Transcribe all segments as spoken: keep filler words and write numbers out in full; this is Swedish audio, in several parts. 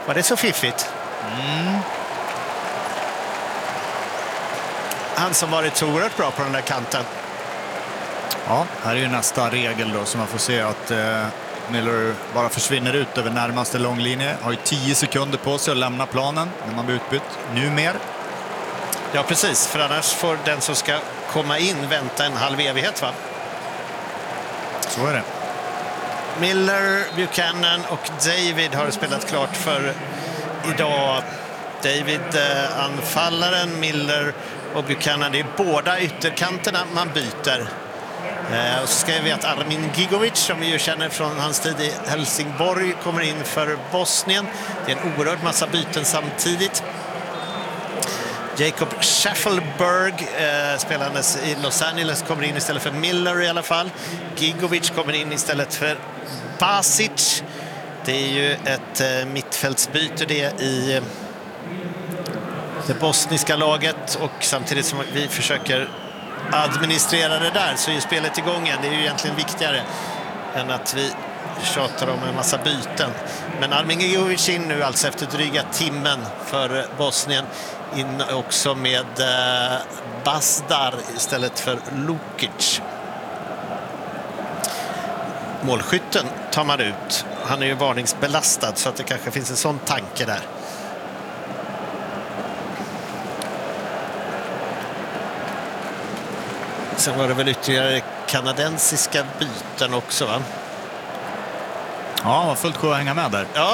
Var det så fiffigt? Mm. Han som varit så oerhört bra på den där kanten. Ja, här är ju nästa regel då, så man får se att eh, Miller bara försvinner ut över närmaste långlinje. Har ju tio sekunder på sig att lämna planen när man blir utbytt. Nu mer. Ja, precis. För annars får den som ska komma in vänta en halv evighet, va? Så är det. Miller, Buchanan och David har spelat klart för idag. David eh, anfallaren, Miller och Buchanan. Det är båda ytterkanterna man byter. Eh, och så ska vi att Armin Gigovic, som vi ju känner från hans tid i Helsingborg, kommer in för Bosnien. Det är en oerhörd massa byten samtidigt. Jacob Schaffelberg, eh, spelandes i Los Angeles, kommer in istället för Miller i alla fall. Gigovic kommer in istället för Basic. Det är ju ett eh, mittfältsbyte det i eh, det bosniska laget, och samtidigt som vi försöker administrera det där så är ju spelet igång igen. Det är ju egentligen viktigare än att vi tjatar om en massa byten. Men Armin Gigovic in nu alltså efter dryga timmen för Bosnien, in också med eh, Basdar istället för Lukic. Målskytten tar man ut. Han är ju varningsbelastad, så att det kanske finns en sån tanke där. Sen var det väl ytterligare kanadensiska byten också, va? Ja, var fullt sjö att hänga med där. Ja.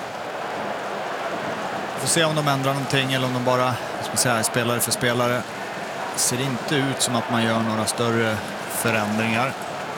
Får se om de ändrar någonting eller om de bara, ska säga, spelare för spelare. Ser inte ut som att man gör några större förändringar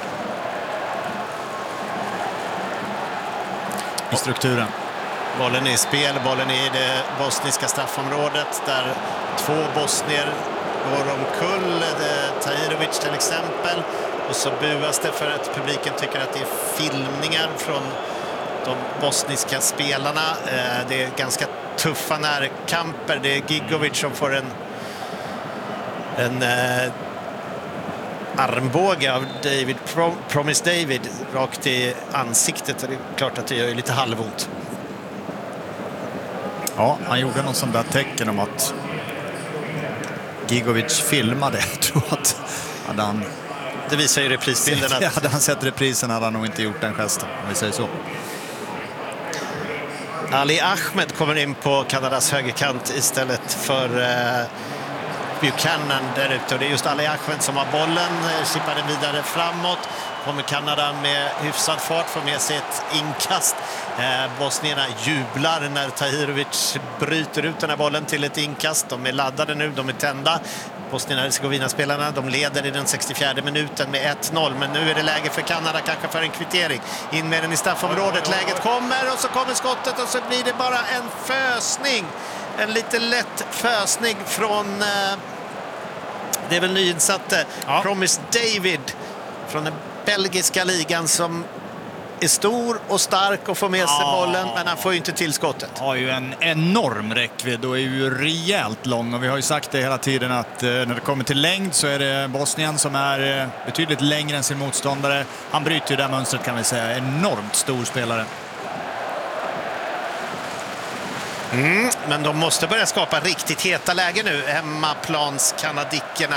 i strukturen. Bollen är i spel, bollen är i det bosniska straffområdet där två bosnier går omkull. Tahirovic till exempel. Och så buas det för att publiken tycker att det är filmningar från de bosniska spelarna. Det är ganska tuffa närkamper. Det är Gigovic som får en, en eh, armbåge av David Prom Promise David rakt i ansiktet. Det är klart att det gör lite halvont. Ja, han gjorde någon sån där tecken om att Gigovic filmade. Jag tror att hade han... Det visar ju reprisbilden att... Hade han sett reprisen hade han nog inte gjort den gesten, om vi säger så. Ali Ahmed kommer in på Kanadas högerkant istället för uh, Buchanan där ute. Och det är just Ali Ahmed som har bollen, chippar den vidare framåt. Kommer Kanada med hyfsad fart, får med sig ett inkast. Eh, Bosnierna jublar när Tahirovic bryter ut den här bollen till ett inkast. De är laddade nu, de är tända. Bosnien-Hercegovina-spelarna, de leder i den sextiofjärde minuten med ett noll. Men nu är det läge för Kanada, kanske för en kvittering. In med den i straffområdet, läget kommer och så kommer skottet och så blir det bara en fösning. En lite lätt fösning från... Eh, det är väl nyinsatte ja. Promise David från den belgiska ligan, som är stor och stark och får med sig ja. bollen, men han får ju inte till skottet. Har ju en enorm räckvidd och är ju rejält lång, och vi har ju sagt det hela tiden att eh, när det kommer till längd så är det Bosnien som är eh, betydligt längre än sin motståndare. Han bryter ju det mönstret, kan vi säga. Enormt stor spelare. Mm, men de måste börja skapa riktigt heta lägen nu, hemmaplans kanadickerna.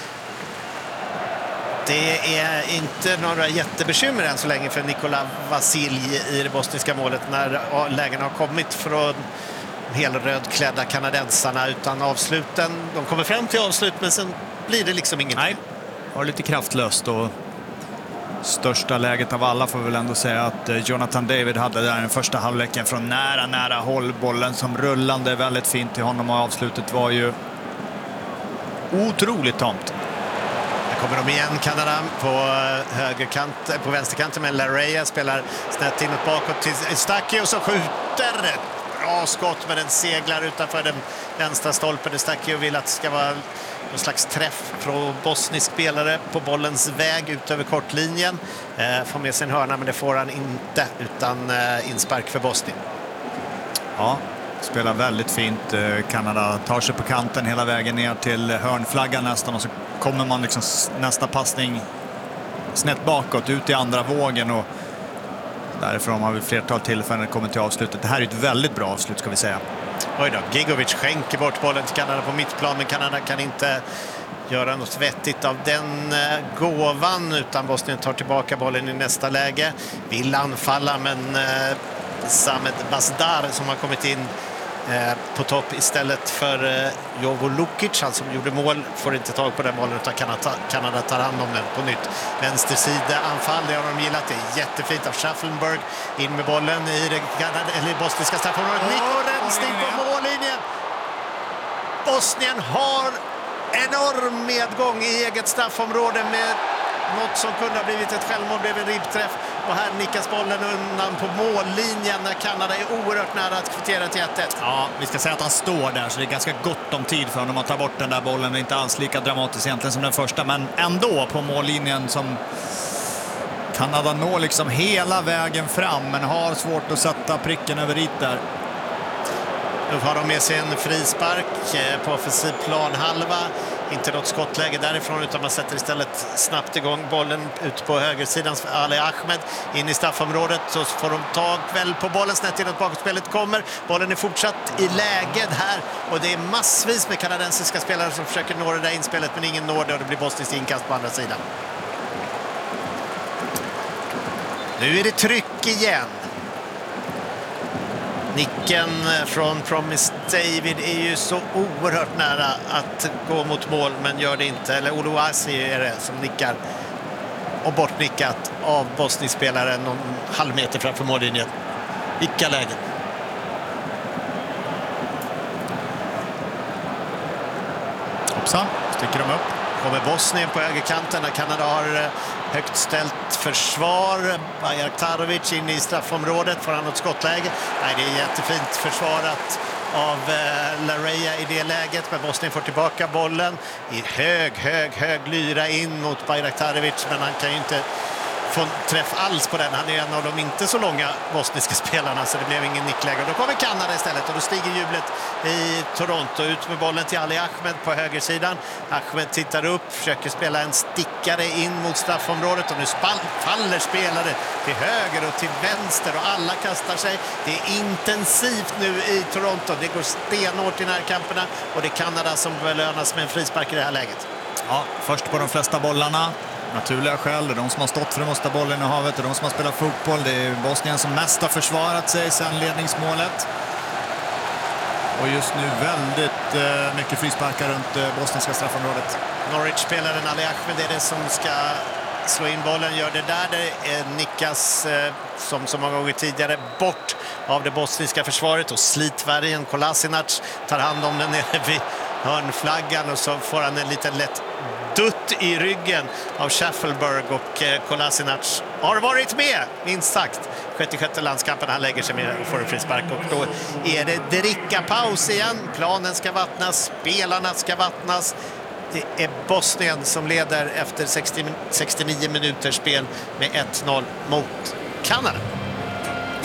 Det är inte några jättebekymmer än så länge för Nikola Vasilj i det bosniska målet när lägen har kommit från helrödklädda kanadensarna, utan avsluten. De kommer fram till avslut, men sen blir det liksom inget. Nej, var lite kraftlöst, och största läget av alla får vi väl ändå säga att Jonathan David hade där den första halvleken från nära, nära håll. Bollen som rullande väldigt fint till honom, och avslutet var ju otroligt tomt. Kommer de igen, Kanada, på högerkant, på vänsterkanten, med Larrea spelar snett inåt bakåt till Stacchi och så skjuter. Bra skott, men den seglar utanför den vänstra stolpen. Stacchi och vill att det ska vara någon slags träff från bosnisk spelare på bollens väg ut över kortlinjen. Eh, får med sig en hörna, men det får han inte, utan eh, inspark för Bosnien. Ja, spelar väldigt fint. Kanada tar sig på kanten hela vägen ner till hörnflaggan nästan, och så kommer man liksom nästa passning snett bakåt ut i andra vågen, och Därifrån har vi flertal tillfällen kommit till avslutet. Det här är ett väldigt bra avslut ska vi säga. Oj då, Gigovic skänker bort bollen till Kanada på mittplan, men Kanada kan inte göra något vettigt av den eh, gåvan, utan Bosnien tar tillbaka bollen i nästa läge. Vill anfalla, men eh, Samed Bazdar som har kommit in eh, på topp istället för eh, Jovo Lukic, han som gjorde mål, får inte tag på den bollen utan Kanada, Kanada tar hand om den på nytt. Vänstersida anfall, det har de gillat. Det är jättefint av Shufflenberg in med bollen i det Kanada, eller bosniska straffområdet. Oh, Nico Rensning på mållinjen. Bosnien har enorm medgång i eget straffområde med något som kunde ha blivit ett självmål, blev en ribbträff, och här nickas bollen undan på mållinjen när Kanada är oerhört nära att kvittera till ett ett. Ja, vi ska säga att han står där, så det är ganska gott om tid för honom att ta bort den där bollen. Det är inte alls lika dramatiskt egentligen som den första, men ändå på mållinjen som Kanada når liksom hela vägen fram, men har svårt att sätta pricken över i där. Nu har de med sig en frispark på offensiv planhalva. Inte något skottläge därifrån, utan man sätter istället snabbt igång bollen ut på högersidan. Ali Ahmed in i straffområdet, så får de tag väl på bollen snett inåt bakåtspelet kommer. Bollen är fortsatt i läget här, och det är massvis med kanadensiska spelare som försöker nå det där inspelet, men ingen når det, och det blir bosniskt inkast på andra sidan. Nu är det tryck igen. Nicken från Promise David är ju så oerhört nära att gå mot mål, men gör det inte. Eller Oluwasi är det som nickar, och bortnickat av bosniskspelaren någon halv meter framför mållinjen. Vilka lägen. Hoppsan, sticker de upp. Kommer Bosnien på högerkanten när Kanada har högt ställt försvar. Bajraktarovic in i straffområdet, får han något skottläge? Nej, det är jättefint försvarat av eh, Lareya i det läget, men Bosnien får tillbaka bollen i hög, hög, hög lyra in mot Bajraktarovic, men han kan ju inte få träff alls på den. Han är en av de inte så långa bosniska spelarna, så det blev ingen nickläge. Och då kommer Kanada istället, och då stiger jublet i Toronto. Ut med bollen till Ali Ahmed på högersidan. Ahmed tittar upp, försöker spela en stickare in mot straffområdet, och nu faller spelare till höger och till vänster, och alla kastar sig. Det är intensivt nu i Toronto. Det går stenhårt i närkamperna, och det är Kanada som belönas med en frispark i det här läget. Ja, först på de flesta bollarna. Naturliga skäl, det är de som har stått för den måste bollen i havet, det är de som har spelat fotboll. Det är Bosnien som mest har försvarat sig sedan ledningsmålet. Och just nu väldigt eh, mycket frisparkar runt eh, bosniska straffområdet. Norwich-spelaren Ali Ahmed är det som ska slå in bollen, gör det där. Det är nickas eh, som så många gånger tidigare bort av det bosniska försvaret, och slitvärjen Kolasinac tar hand om den nere vid hörnflaggan, och så får han en liten lätt dutt i ryggen av Shufflenberg, och eh, Kolasinac har varit med, minst sagt. sjuttiosjätte landskampen, han lägger sig med och får en frispark, och då är det dricka-paus igen. Planen ska vattnas, spelarna ska vattnas. Det är Bosnien som leder efter sextio, sextionio minuters spel med ett noll mot Kanada.